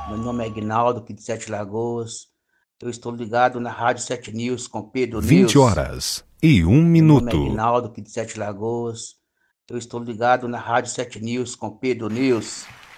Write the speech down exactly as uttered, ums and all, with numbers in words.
Meu nome é Ignaldo, aqui de Sete Lagoas. Eu estou ligado na Rádio Sete News com Pedro vinte News. horas e um Meu nome é minuto. Ignaldo, aqui de Sete Lagoas. Eu estou ligado na Rádio Sete News com Pedro News.